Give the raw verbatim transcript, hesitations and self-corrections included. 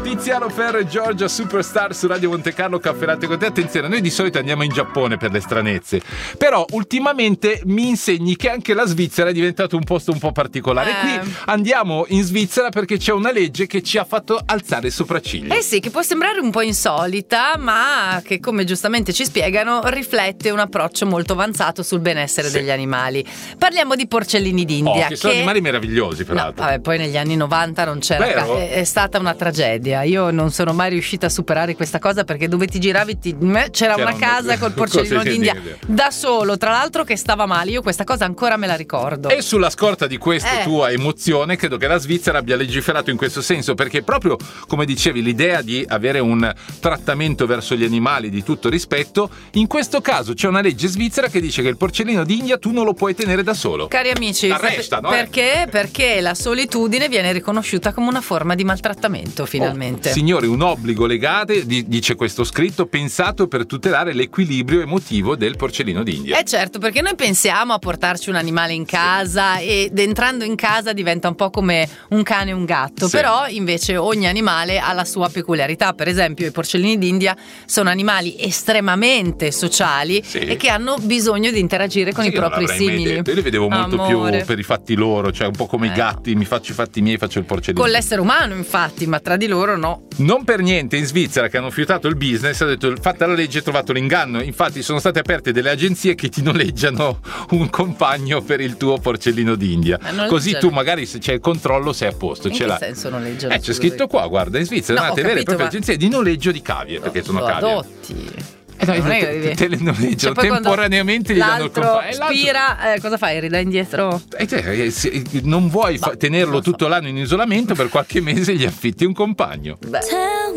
Tiziano Ferro e Giorgia Superstar su Radio Monte Carlo, Caffè Latte con te. Attenzione, noi di solito andiamo in Giappone per le stranezze, però ultimamente mi insegni che anche la Svizzera è diventato un posto un po' particolare. Eh. Qui andiamo in Svizzera perché c'è una legge che ci ha fatto alzare il sopracciglio. Eh sì, che può sembrare un po' insolita, ma che, come giustamente ci spiegano, riflette un approccio molto avanzato sul benessere Sì. degli animali. Parliamo di porcellini d'India. Oh, che sono animali meravigliosi, No, peraltro. vabbè, poi negli anni novanta non c'era, Vero? è, è stata una tragedia. Io non sono mai riuscita a superare questa cosa, perché dove ti giravi ti- c'era, C'era una un- casa col porcellino Così, sì, d'India sì, sì. da solo, tra l'altro, che stava male. Io questa cosa ancora me la ricordo. E sulla scorta di questa Eh. tua emozione credo che la Svizzera abbia legiferato in questo senso, perché proprio come dicevi, l'idea di avere un trattamento verso gli animali di tutto rispetto, in questo caso c'è una legge svizzera che dice che il porcellino d'India tu non lo puoi tenere da solo. Cari amici, L'arrestano, eh. perché? Perché la solitudine viene riconosciuta come una forma di maltrattamento, finalmente. Oh, signori, un obbligo legale, di- dice questo scritto, pensato per tutelare l'equilibrio emotivo del porcellino d'India. Eh certo, perché noi pensiamo a portarci un animale in casa ed entrando in casa diventa un po' come un cane e un gatto, Sì. però invece ogni animale ha la sua peculiarità. Per esempio i porcellini d'India sono animali estremamente sociali, Sì. e che hanno bisogno di interagire con Sì, i che non propri l'avrei mai simili. detto. Io li vedevo molto Amore. più per i fatti loro, cioè un po' come Eh. i gatti, mi faccio i fatti miei, faccio il porcellino. Con l'essere umano infatti, ma tra di loro no. Non per niente in Svizzera, che hanno fiutato il business, ha detto fatta la legge, trovato l'inganno. Infatti sono state aperte delle agenzie che ti noleggiano un compagno per il tuo porcellino d'India. Ma noleggiano? Così tu magari, se c'è il controllo, sei a posto. In ce che l'hai. senso noleggiano? Eh, c'è Scusa? scritto qua, guarda, in Svizzera No, nate ho vere e capito, proprie ma- agenzie di noleggio di cavie, perché sono Lo cavie. adotti. Eh, dai, Non è che te, devi- te le noleggiano Cioè, poi quando temporaneamente, gli danno il l'altro compagno. E l'altro- spira, eh, cosa fai? Ridai indietro? E te, eh, se- non vuoi fa- Bah, tenerlo non so. tutto l'anno in isolamento, per qualche mese gli affitti un compagno. Beh.